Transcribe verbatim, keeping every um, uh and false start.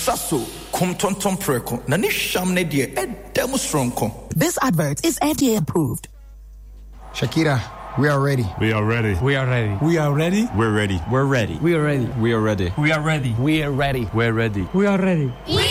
Sasso, kum tonton preko, na ni sham ne die edem stronko. This advert is F D A approved. Shakira, we are ready. We are ready. We are ready. We are ready. We're ready. We're ready. We are ready. We are ready. We are ready. We are ready. We're ready. We are ready. We